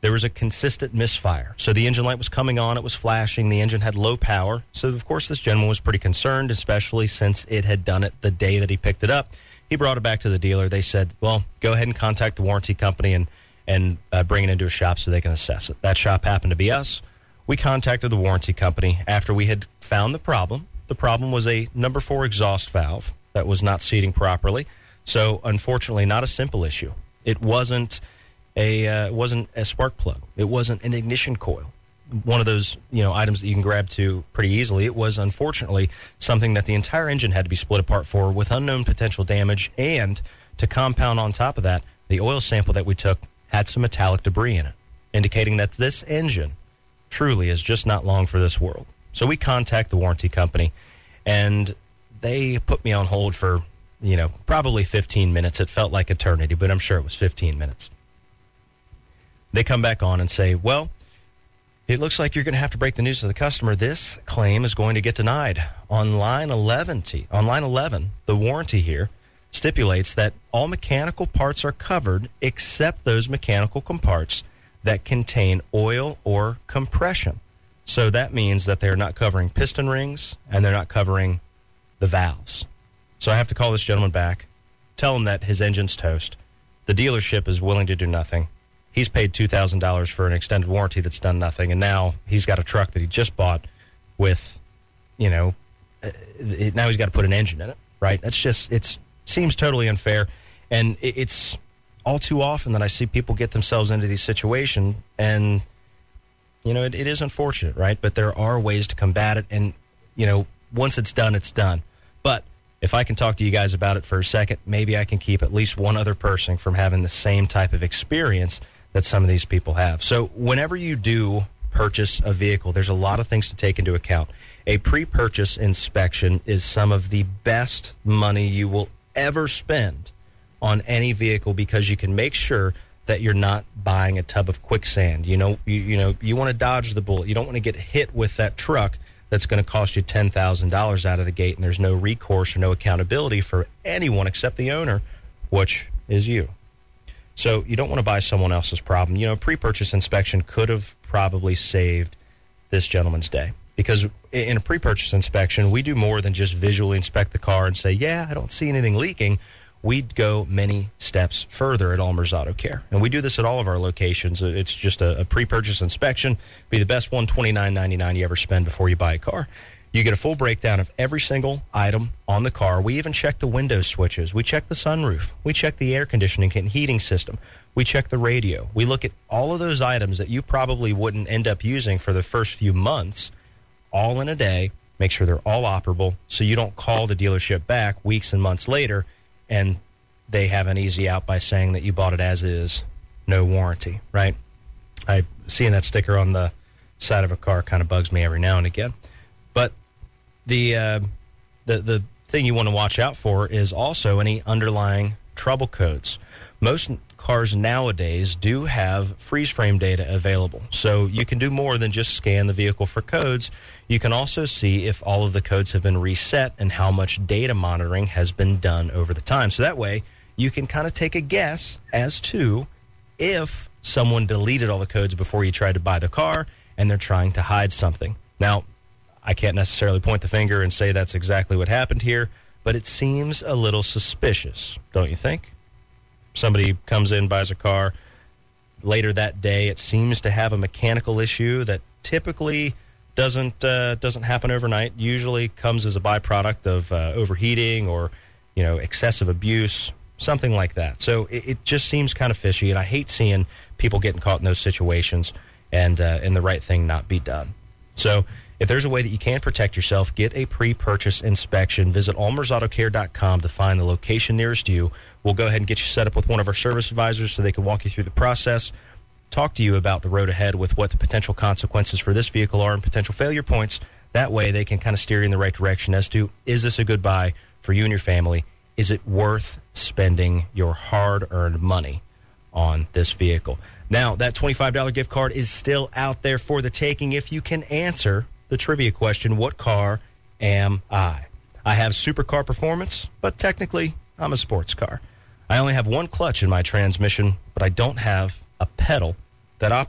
there was a consistent misfire. So the engine light was coming on, it was flashing, the engine had low power. So, of course, this gentleman was pretty concerned, especially since it had done it the day that he picked it up. He brought it back to the dealer. They said, well, go ahead and contact the warranty company and bring it into a shop so they can assess it. That shop happened to be us. We contacted the warranty company after we had found the problem. The problem was a number 4 exhaust valve that was not seating properly. So, unfortunately, not a simple issue. It wasn't a spark plug. It wasn't an ignition coil. One of those, items that you can grab to pretty easily. It was, unfortunately, something that the entire engine had to be split apart for with unknown potential damage. And to compound on top of that, the oil sample that we took had some metallic debris in it, indicating that this engine truly is just not long for this world. So we contact the warranty company, and they put me on hold for, probably 15 minutes. It felt like eternity, but I'm sure it was 15 minutes. They come back on and say, well, it looks like you're going to have to break the news to the customer. This claim is going to get denied. On line 11, the warranty here stipulates that all mechanical parts are covered except those mechanical parts that contain oil or compression. So that means that they're not covering piston rings and they're not covering the valves. So I have to call this gentleman back, tell him that his engine's toast. The dealership is willing to do nothing. He's paid $2,000 for an extended warranty that's done nothing, and now he's got a truck that he just bought with, now he's got to put an engine in it, right? It seems totally unfair, and it's all too often that I see people get themselves into these situations, and, it is unfortunate, right? But there are ways to combat it, and, once it's done, it's done. But if I can talk to you guys about it for a second, maybe I can keep at least one other person from having the same type of experience that some of these people have. So whenever you do purchase a vehicle, there's a lot of things to take into account. A pre-purchase inspection is some of the best money you will ever spend on any vehicle because you can make sure that you're not buying a tub of quicksand. You want to dodge the bullet. You don't want to get hit with that truck that's going to cost you $10,000 out of the gate, and there's no recourse or no accountability for anyone except the owner, which is you. So you don't want to buy someone else's problem. Pre-purchase inspection could have probably saved this gentleman's day, because in a pre-purchase inspection, we do more than just visually inspect the car and say, yeah, I don't see anything leaking. We'd go many steps further at Almer's Auto Care. And we do this at all of our locations. It's just a pre-purchase inspection. Be the best $129.99 you ever spend before you buy a car. You get a full breakdown of every single item on the car. We even check the window switches. We check the sunroof. We check the air conditioning and heating system. We check the radio. We look at all of those items that you probably wouldn't end up using for the first few months, all in a day, make sure they're all operable so you don't call the dealership back weeks and months later and they have an easy out by saying that you bought it as is, no warranty, right? Seeing that sticker on the side of a car kind of bugs me every now and again. But the thing you want to watch out for is also any underlying trouble codes. Most cars nowadays do have freeze frame data available. So you can do more than just scan the vehicle for codes. You can also see if all of the codes have been reset and how much data monitoring has been done over the time. So that way you can kind of take a guess as to if someone deleted all the codes before you tried to buy the car and they're trying to hide something. Now, I can't necessarily point the finger and say that's exactly what happened here, but it seems a little suspicious, don't you think? Somebody comes in, buys a car. Later that day, it seems to have a mechanical issue that typically doesn't happen overnight. Usually comes as a byproduct of overheating or excessive abuse, something like that. So it just seems kind of fishy, and I hate seeing people getting caught in those situations and the right thing not be done. So if there's a way that you can protect yourself, get a pre-purchase inspection. Visit almersautocare.com to find the location nearest you. We'll go ahead and get you set up with one of our service advisors so they can walk you through the process, talk to you about the road ahead with what the potential consequences for this vehicle are and potential failure points. That way they can kind of steer you in the right direction as to, is this a good buy for you and your family? Is it worth spending your hard-earned money on this vehicle? Now, that $25 gift card is still out there for the taking if you can answer the trivia question, what car am I? I have supercar performance, but technically I'm a sports car. I only have one clutch in my transmission, but I don't have a pedal that operates